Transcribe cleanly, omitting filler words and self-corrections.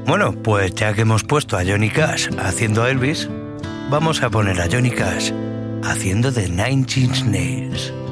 Bueno, pues ya que hemos puesto a Johnny Cash haciendo a Elvis, vamos a poner a Johnny Cash haciendo de Nine Inch Nails.